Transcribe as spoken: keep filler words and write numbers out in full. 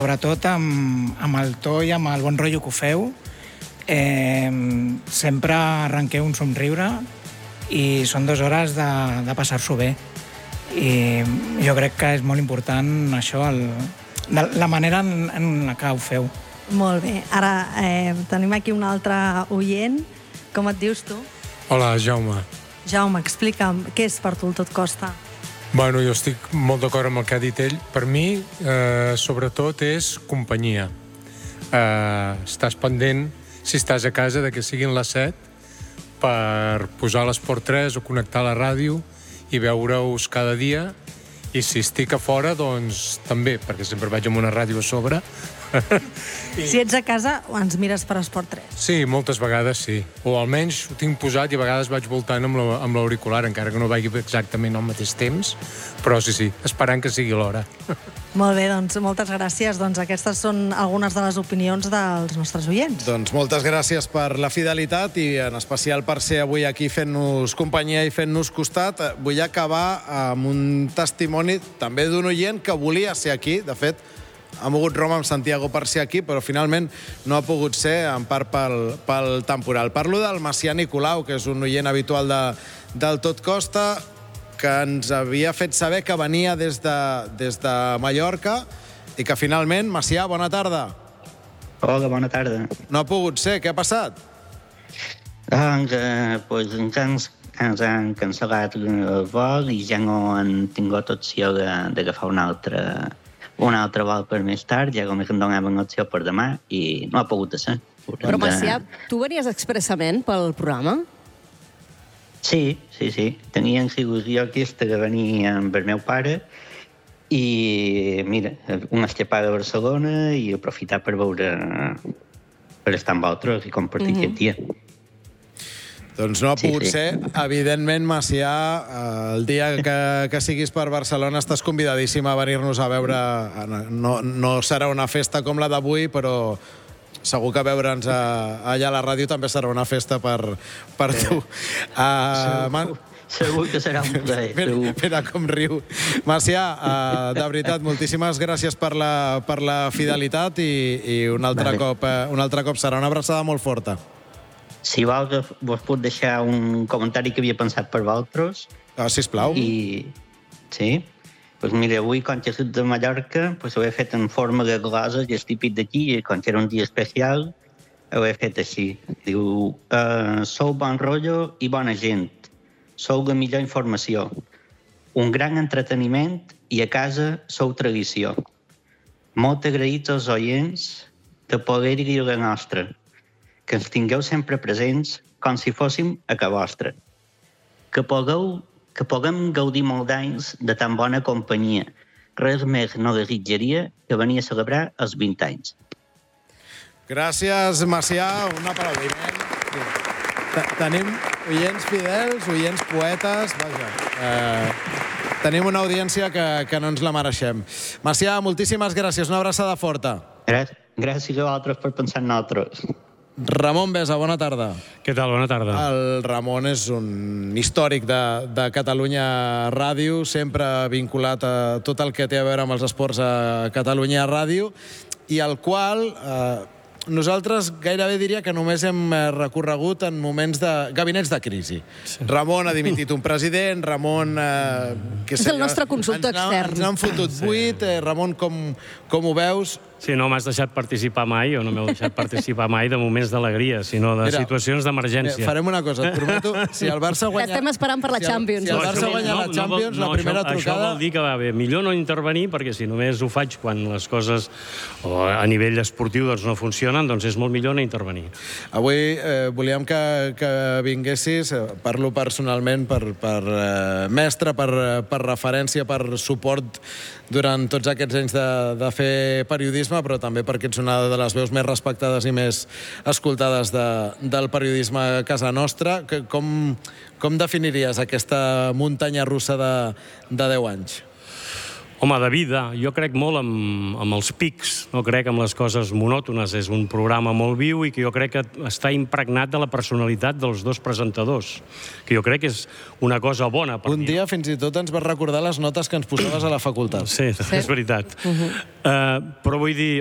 Sobretot amb, amb el to i amb el bon rotllo que ho feu, eh, sempre arrenqueu un somriure i són dues hores de, de passar-s'ho bé. I jo crec que és molt important això, el, de la manera en, en la que ho feu. Molt bé. Ara eh, tenim aquí un altre oient. Com et dius tu? Hola, Jaume. Jaume, explica'm, què és per tu el Tot Costa? Bueno, jo estic molt d'acord amb el que ha dit ell. Per mi, eh, sobretot, és companyia. Eh, estàs pendent, si estàs a casa, de que siguin les set, per posar l'Esport tres o connectar la ràdio i veure-us cada dia. I si estic a fora, doncs també, perquè sempre vaig amb una ràdio a sobre. I... Si ets a casa, ens mires per Esport tres. Sí, moltes vegades sí. O almenys ho tinc posat i a vegades vaig voltant amb la- amb l'auricular, encara que no vagi exactament al mateix temps, però sí, sí, esperant que sigui l'hora. Molt bé, doncs moltes gràcies. Doncs aquestes són algunes de les opinions dels nostres oients. Doncs moltes gràcies per la fidelitat i en especial per ser avui aquí fent-nos companyia i fent-nos costat. Vull acabar amb un testimoni també d'un oient que volia ser aquí. De fet, ha mogut Roma amb Santiago per ser aquí, però finalment no ha pogut ser, en part pel, pel temporal. Parlo del Macià Nicolau, que és un oient habitual de, del Tot Costa, que ens havia fet saber que venia des de, des de Mallorca i que finalment, Macià, bona tarda. Hola, bona tarda. No ha pogut ser, què ha passat? Doncs, eh, pues, ens, han, ens han cancel·lat el vol i ja no han tingut opció d'agafar un altre, un altre vol per més tard, ja només em donaven opció per demà i no ha pogut ser. Però, Macià, tu venies expressament pel programa? Sí, sí, sí. Tenien il·lusió aquesta de venir amb el meu pare i, mira, una escapada a Barcelona i aprofitar per veure, per estar amb vosaltres i compartir Mhm. aquest dia. Doncs no ha Sí, pogut sí. ser. Evidentment, Macià, eh, el dia que, que siguis per Barcelona estàs convidadíssim a venir-nos a veure. No, no serà una festa com la d'avui, però segur que veure'ns a, allà a la ràdio també serà una festa per, per tu. Uh, Segur, segur que serà un plaer, Mira, segur. mira com riu. Macià, uh, de veritat, moltíssimes gràcies per la, per la fidelitat i, i un, altre Vale. cop, uh, un altre cop serà una abraçada molt forta. Si vols, vos puc deixar un comentari que havia pensat per vosaltres. Ah, sisplau. I... Sí? Pues mira, avui, quan he sigut de Mallorca, pues ho he fet en forma de glosa, que és típic d'aquí, i quan era un dia especial, ho he fet així. Diu, uh, sou bon rotllo i bona gent. Sou la millor informació. Un gran entreteniment i a casa sou tradició. Molt agraïts als oients de poder dir la nostra. Que ens tingueu sempre presents com si fóssim a ca vostra. Que pugueu, que puguem gaudir molt d'anys de tan bona companyia. Res més no desitjaria que venir a celebrar els vint anys. Gràcies, Macià. Un aplaudiment. Te- Tenim oients fidels, oients poetes. Vaja, eh, tenim una audiència que, que no ens la mereixem. Macià, moltíssimes gràcies. Una abraçada forta. Gràcies, gràcies a vosaltres per pensar en nosaltres. Ramon Besa, bona tarda. Què tal? Bona tarda. El Ramon és un històric de, de Catalunya Ràdio, sempre vinculat a tot el que té a veure amb els esports a Catalunya Ràdio, i el qual eh, nosaltres gairebé diria que només hem eh, recorregut en moments de gabinets de crisi. Sí. Ramon ha dimitit un president, Ramon... Eh, que És el nostre consultor ens n'ha- extern. Ens n'han fotut vuit. Eh, Ramon, com, com ho veus? Sí, no m'has deixat participar mai, o no m'heu deixat participar mai de moments d'alegria, sinó de Mira, situacions d'emergència. Mira, farem una cosa, et prometo, si el Barça guanya... Estem esperant per la si el, Champions. Si el No, Barça això guanya la Champions, no, la primera això, trucada... Això vol dir que va bé. Millor no intervenir, perquè si només ho faig quan les coses o a nivell esportiu doncs, no funcionen, doncs és molt millor no intervenir. Avui eh, volíem que, que vinguessis, eh, parlo personalment per, per eh, mestre, per, eh, per referència, per suport durant tots aquests anys de, de fer periodisme, però també perquè ets una de les veus més respectades i més escoltades de, del periodisme a casa nostra. Que, com, com definiries aquesta muntanya russa de, de deu anys? Home, de vida, jo crec molt amb, amb els pics, no crec amb les coses monòtones. És un programa molt viu i que jo crec que està impregnat de la personalitat dels dos presentadors, que jo crec que és una cosa bona. Per Un dia fins i tot ens vas recordar les notes que ens posaves a la facultat. Sí, és veritat. Uh-huh. uh, però vull dir,